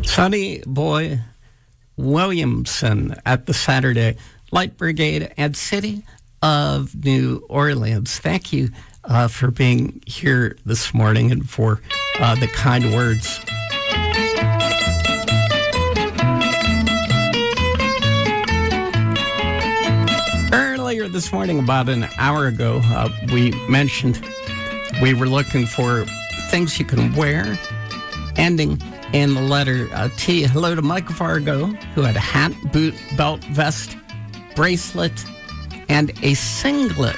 Sonny Boy Williamson at the Saturday Light Brigade and City of New Orleans. Thank you for being here this morning and for the kind words. Earlier this morning, about an hour ago, we mentioned we were looking for things you can wear, ending in the letter T. Hello to Mike Fargo, who had a hat, boot, belt, vest, bracelet, and a singlet.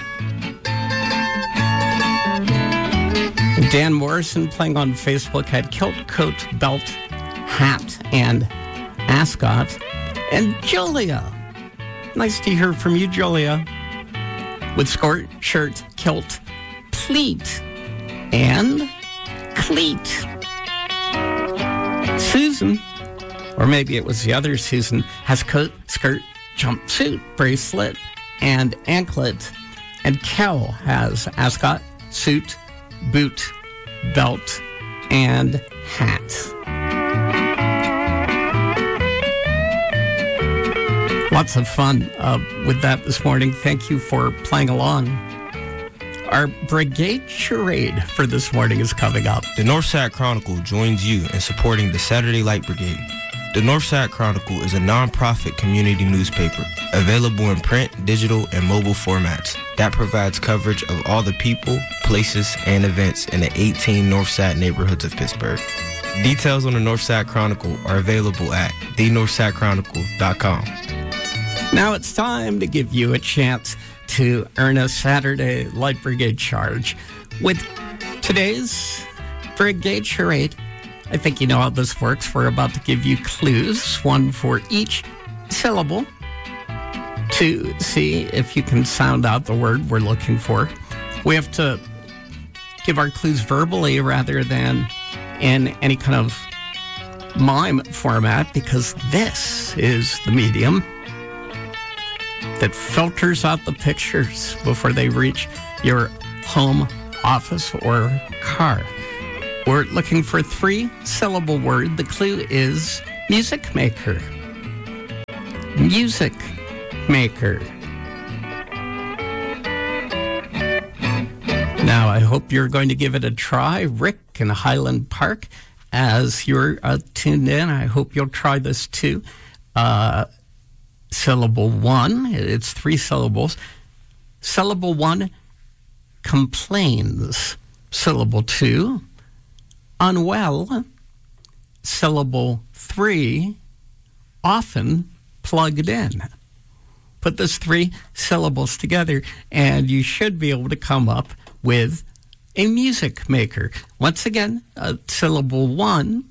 Dan Morrison, playing on Facebook, had kilt, coat, belt, hat, and ascot. And Julia, nice to hear from you, Julia, with skirt, shirt, kilt, pleat, and cleat. Susan, or maybe it was the other Susan, has coat, skirt, jumpsuit, bracelet, and anklet. And Kel has ascot, suit, boot, belt, and hat. Lots of fun with that this morning. Thank you for playing along. Our brigade charade for this morning is coming up. The Northside Chronicle joins you in supporting the Saturday Light Brigade. The Northside Chronicle is a non-profit community newspaper available in print, digital, and mobile formats that provides coverage of all the people, places, and events in the 18 Northside neighborhoods of Pittsburgh. Details on the Northside Chronicle are available at thenorthsidechronicle.com. Now it's time to give you a chance to earn a Saturday Light Brigade charge with today's Brigade Charade. I think you know how this works. We're about to give you clues, one for each syllable, to see if you can sound out the word we're looking for. We have to give our clues verbally rather than in any kind of mime format, because this is the medium that filters out the pictures before they reach your home, office, or car. We're looking for a 3-syllable word. The clue is music maker. Music maker. Now, I hope you're going to give it a try. Rick in Highland Park, as you're tuned in, I hope you'll try this too. Syllable 1, it's 3 syllables. Syllable 1, complains. Syllable 2, unwell. Syllable 3, often plugged in. Put those 3 syllables together and you should be able to come up with a music maker. Once again, syllable 1,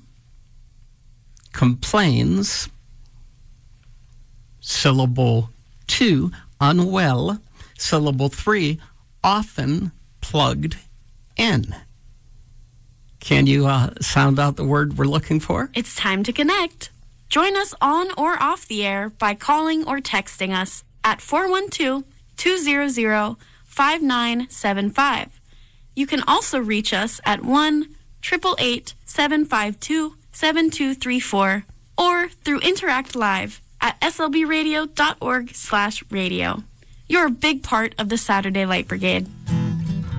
complains. Syllable 2, unwell. Syllable 3, often plugged in. Can you sound out the word we're looking for? It's time to connect. Join us on or off the air by calling or texting us at 412-200-5975. You can also reach us at 1-888-752-7234 or through Interact Live at slbradio.org/radio. You're a big part of the Saturday Light Brigade.